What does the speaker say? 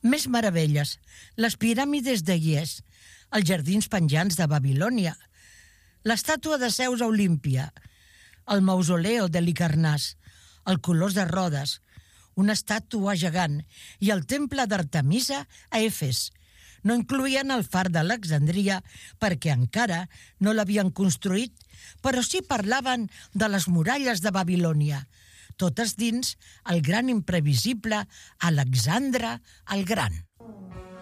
Més meravelles, les piràmides de Gies, els jardins penjants de Babilònia, l'estàtua de Zeus a Olímpia, el mausoleu de Licarnàs, el Colós de Rodes, una estàtua gegant i el temple d'Artemisa a Efes. No incloïen el far d'Alexandria perquè encara no l'havien construït, però sí parlaven de les muralles de Babilònia, totes dins el gran imprevisible Alexandre el Gran.